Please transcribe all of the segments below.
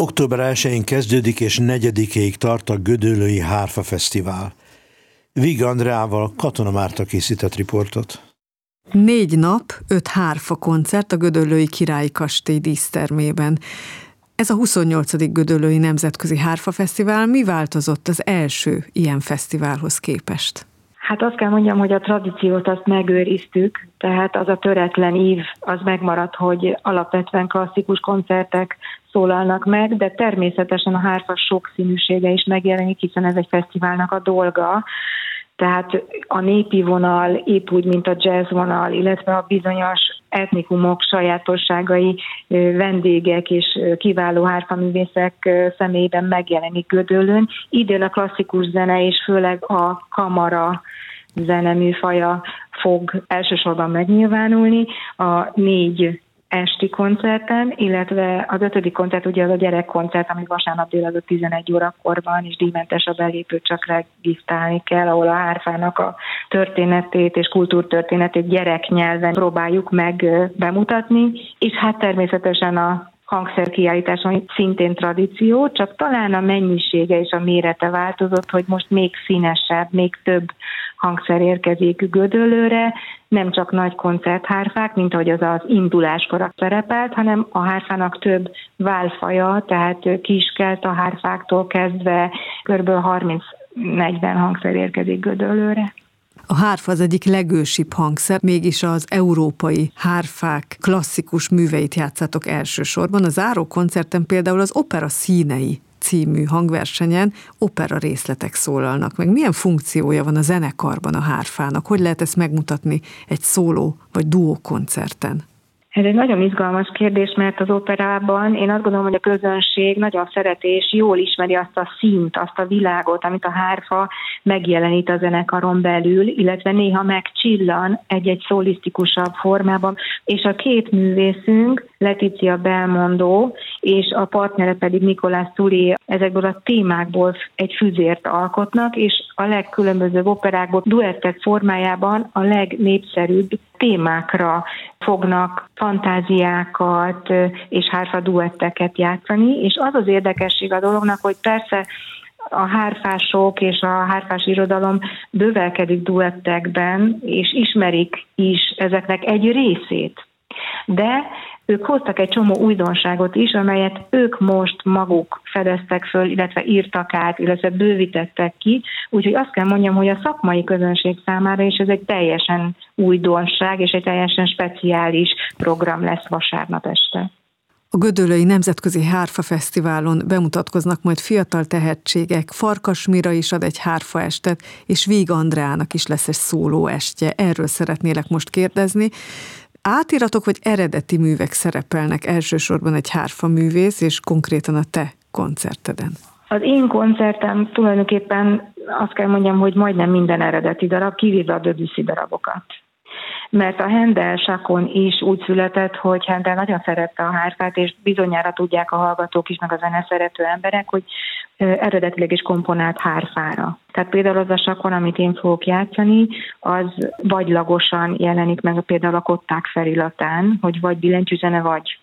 Október 1-én kezdődik és 4-ig tart a Gödöllői Hárfa Fesztivál. Víg Andreával, Katona Márta készített riportot. 4 nap, 5 hárfa koncert a Gödöllői Királyi Kastély dísztermében. Ez a 28. Gödöllői Nemzetközi Hárfa Fesztivál. Mi változott az első ilyen fesztiválhoz képest? Hát azt kell mondjam, hogy a tradíciót azt megőriztük, tehát az a töretlen ív az megmaradt, hogy alapvetően klasszikus koncertek szólalnak meg, de természetesen a hárfa sokszínűsége is megjelenik, hiszen ez egy fesztiválnak a dolga. Tehát a népi vonal, épp úgy, mint a jazz vonal, illetve a bizonyos etnikumok sajátosságai, vendégek és kiváló hárfaművészek személyében megjelenik Gödöllőn. Idén a klasszikus zene és főleg a kamara zeneműfaja fog elsősorban megnyilvánulni a 4 esti koncerten, illetve az 5. koncert ugye az a gyerekkoncert, ami vasárnap délelőtt 11 órakor van, és díjmentes a belépőt, csak regisztrálni kell, ahol a hárfának a történetét és kultúrtörténetét gyereknyelven próbáljuk meg bemutatni, és hát természetesen a hangszerkiállítás, ami szintén tradíció, csak talán a mennyisége és a mérete változott, hogy most még színesebb, még több hangszer érkezik Gödöllőre, nem csak nagy koncerthárfák, mint ahogy az induláskor szerepelt, hanem a hárfának több válfaja, tehát kiskelt a hárfáktól kezdve kb. 30-40 hangszer érkezik Gödöllőre. A hárfa az egyik legősibb hangszer, mégis az európai hárfák klasszikus műveit játszátok elsősorban. A záró koncerten például az Opera Színei című hangversenyen opera részletek szólalnak meg. Milyen funkciója van a zenekarban a hárfának? Hogy lehet ezt megmutatni egy szóló vagy duó koncerten? Ez egy nagyon izgalmas kérdés, mert az operában én azt gondolom, hogy a közönség nagyon szereti és jól ismeri azt a színt, azt a világot, amit a hárfa megjelenít a zenekaron belül, illetve néha megcsillan egy-egy szólisztikusabb formában. És a 2 művészünk, Letizia Belmondo és a partnere pedig Nicolás Sully, ezekből a témákból egy füzért alkotnak, és a legkülönbözőbb operákból duettek formájában a legnépszerűbb témákra fognak fantáziákat és hárfa duetteket játszani, és az az érdekesség a dolognak, hogy persze a hárfások és a hárfás irodalom bővelkedik duettekben, és ismerik is ezeknek egy részét. De ők hoztak egy csomó újdonságot is, amelyet ők most maguk fedeztek föl, illetve írtak át, illetve bővítettek ki. Úgyhogy azt kell mondjam, hogy a szakmai közönség számára is ez egy teljesen újdonság, és egy teljesen speciális program lesz vasárnap este. A Gödöllői Nemzetközi Hárfa Fesztiválon bemutatkoznak majd fiatal tehetségek, Farkas Mira is ad egy hárfaestet, és Víg Andreának is lesz egy szólóestje. Erről szeretnélek most kérdezni. Átiratok vagy eredeti művek szerepelnek elsősorban egy hárfaművész, és konkrétan a te koncerteden? Az én koncertem tulajdonképpen azt kell mondjam, hogy majdnem minden eredeti darab, kivéve a Debussy darabokat. Mert a Handel sakon is úgy született, hogy Handel nagyon szerette a hárfát, és bizonyára tudják a hallgatók is, meg a zeneszerető emberek, hogy eredetileg is komponált hárfára. Tehát például az a sakon, amit én fogok játszani, az vagylagosan jelenik meg például a kották feliratán, hogy vagy billentyűzene, vagy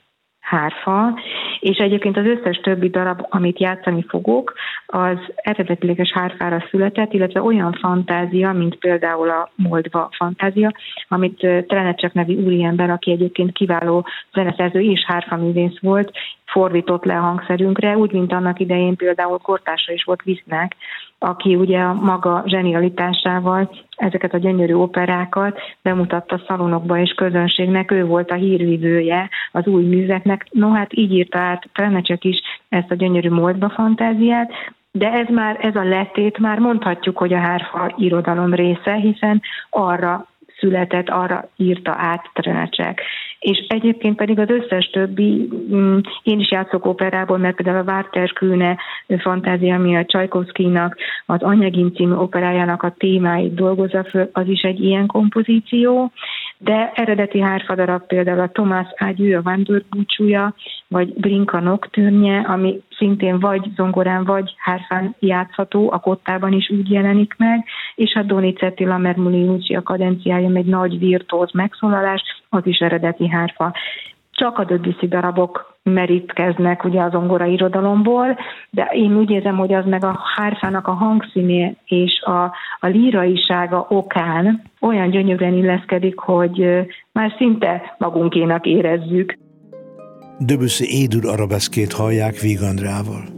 hárfa, és egyébként az összes többi darab, amit játszani fogok, az eredetileges hárfára született, illetve olyan fantázia, mint például a Moldva fantázia, amit Trenecsek nevű úriember, aki egyébként kiváló zeneszerző és hárfaművész volt, fordított le a hangszerünkre, úgy, mint annak idején például kortársa is volt Visznek, aki ugye a maga zsenialitásával ezeket a gyönyörű operákat bemutatta a szalonokba és közönségnek, ő volt a hírvívője az új műveknek. No hát így írta át Trenecsek is ezt a gyönyörű Moldva fantáziát, de ez a letét már mondhatjuk, hogy a hárfa irodalom része, hiszen arra született, arra írta át Trenecsek. És egyébként pedig az összes többi, én is játszok operából, mert például a Walter Kühne fantázia, ami a Csajkovszkijnak az Anyagin című operájának a témáit dolgozza föl, az is egy ilyen kompozíció, de eredeti hárfadarab például a Tomás Ágyű, a Vándor búcsúja, vagy Brinka Nocturne, ami szintén vagy zongorán, vagy hárfán játszható, a kottában is úgy jelenik meg, és a Donizetti Lammermusica kadenciája egy nagy virtuóz megszólalás, az is eredeti hárfa. csak a Debussy darabok merítkeznek ugye a zongora irodalomból, de én úgy érzem, hogy az meg a hárfának a hangszíne és a líraisága okán olyan gyönyörűen illeszkedik, hogy már szinte magunkénak érezzük. Debussy édül arabeszkét hallják Víg Andreával.